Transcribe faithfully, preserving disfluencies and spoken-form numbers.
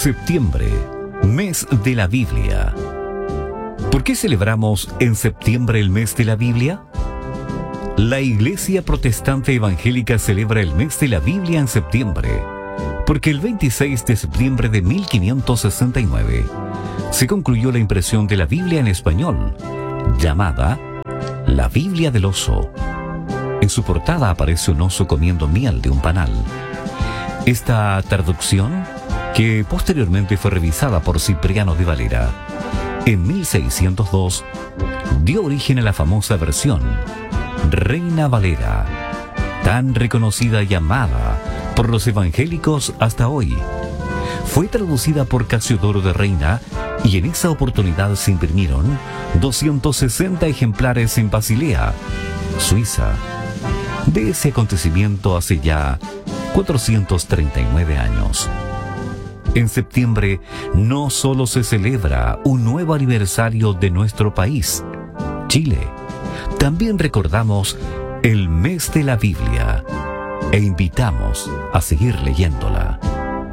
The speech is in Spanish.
Septiembre, mes de la Biblia. ¿Por qué celebramos en septiembre el mes de la Biblia? La Iglesia Protestante Evangélica celebra el mes de la Biblia en septiembre, porque el veintiséis de septiembre de mil quinientos sesenta y nueve se concluyó la impresión de la Biblia en español, llamada La Biblia del Oso. En su portada aparece un oso comiendo miel de un panal. Esta traducción, que posteriormente fue revisada por Cipriano de Valera, en mil seiscientos dos, dio origen a la famosa versión Reina Valera, tan reconocida y amada por los evangélicos hasta hoy. Fue traducida por Casiodoro de Reina y en esa oportunidad se imprimieron doscientos sesenta ejemplares en Basilea, Suiza. De ese acontecimiento hace ya cuatrocientos treinta y nueve años. En septiembre no solo se celebra un nuevo aniversario de nuestro país, Chile, también recordamos el mes de la Biblia e invitamos a seguir leyéndola.